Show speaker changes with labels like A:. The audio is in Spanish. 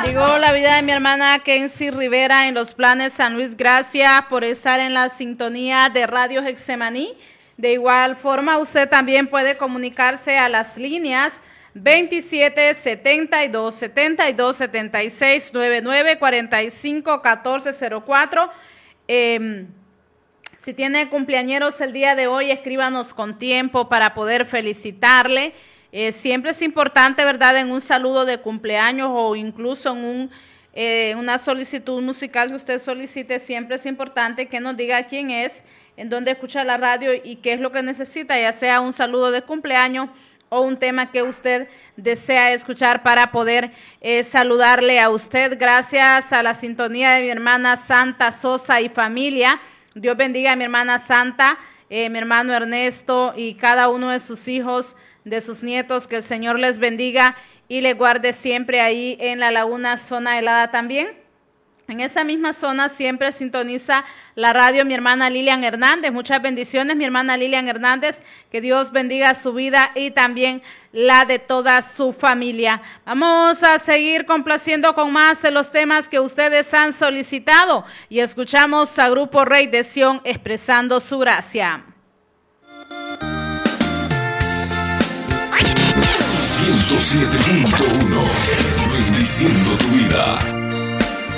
A: Bendigo la vida de mi hermana Kenzie Rivera en los Planes San Luis. Gracias por estar en la sintonía de Radio Getsemaní. De igual forma, usted también puede comunicarse a las líneas 27 72 72 76 99 45 14 04. Si tiene cumpleañeros el día de hoy, escríbanos con tiempo para poder felicitarle. Siempre es importante, ¿verdad?, en un saludo de cumpleaños o incluso en una solicitud musical que usted solicite, siempre es importante que nos diga quién es, en dónde escucha la radio y qué es lo que necesita, ya sea un saludo de cumpleaños o un tema que usted desea escuchar para poder saludarle a usted. Gracias a la sintonía de mi hermana Santa Sosa y familia. Dios bendiga a mi hermana Santa, mi hermano Ernesto y cada uno de sus hijos, de sus nietos, que el Señor les bendiga y les guarde siempre ahí en La Laguna, zona helada también. En esa misma zona siempre sintoniza la radio mi hermana Lilian Hernández. Muchas bendiciones, mi hermana Lilian Hernández. Que Dios bendiga su vida y también la de toda su familia. Vamos a seguir complaciendo con más de los temas que ustedes han solicitado y escuchamos a Grupo Rey de Sion expresando su gracia.
B: 107.1, bendiciendo tu vida.